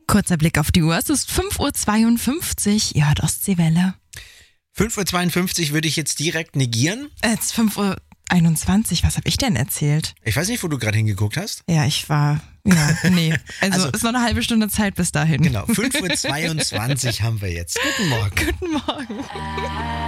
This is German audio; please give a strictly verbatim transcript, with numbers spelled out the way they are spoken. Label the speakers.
Speaker 1: Kurzer Blick auf die Uhr. Es ist fünf Uhr zweiundfünfzig. Ihr hört Ostseewelle.
Speaker 2: fünf Uhr zweiundfünfzig würde ich jetzt direkt negieren.
Speaker 1: Jetzt fünf Uhr einundzwanzig. Was habe ich denn erzählt?
Speaker 2: Ich weiß nicht, wo du gerade hingeguckt hast.
Speaker 1: Ja, ich war... Ja, nee. Also,
Speaker 2: Also-
Speaker 1: ist noch eine halbe Stunde Zeit bis dahin.
Speaker 2: Genau, fünf Uhr zweiundzwanzig haben wir jetzt. Guten Morgen.
Speaker 1: Guten Morgen.